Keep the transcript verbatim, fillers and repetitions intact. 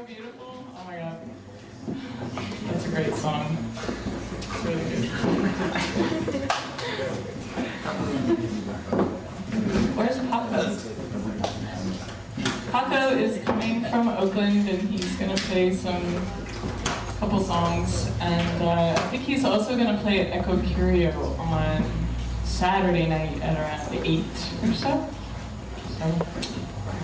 Beautiful? Oh my god. That's a great song. It's really good. Where's Paco? Paco is coming from Oakland and he's gonna play some couple songs, and uh, I think he's also gonna play at Echo Curio on Saturday night at around eight or so. So